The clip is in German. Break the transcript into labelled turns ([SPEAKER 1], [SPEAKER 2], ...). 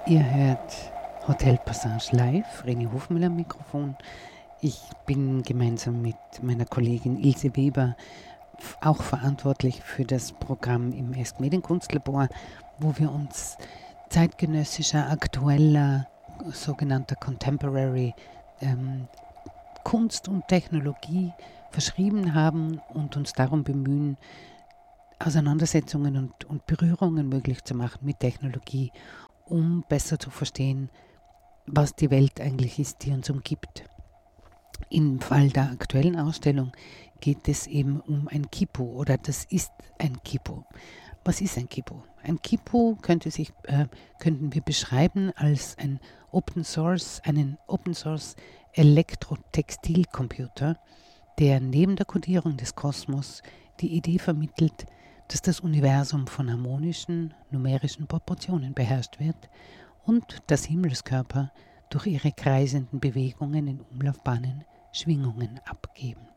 [SPEAKER 1] Ihr hört Hotel Passage live, René Hofmüller am Mikrofon. Ich bin gemeinsam mit meiner Kollegin Ilse Weber auch verantwortlich für das Programm im Est Medienkunstlabor, wo wir uns zeitgenössischer, aktueller, sogenannter Contemporary Kunst und Technologie verschrieben haben und uns darum bemühen, Auseinandersetzungen und Berührungen möglich zu machen mit Technologie, um besser zu verstehen, was die Welt eigentlich ist, die uns umgibt. Im Fall der aktuellen Ausstellung geht es eben um ein Kipu oder das ist ein Kipu. Was ist ein Kipu? Ein Kipu könnten wir beschreiben als einen Open Source Elektrotextilcomputer, der neben der Kodierung des Kosmos die Idee vermittelt, dass das Universum von harmonischen, numerischen Proportionen beherrscht wird und dass Himmelskörper durch ihre kreisenden Bewegungen in Umlaufbahnen Schwingungen abgeben.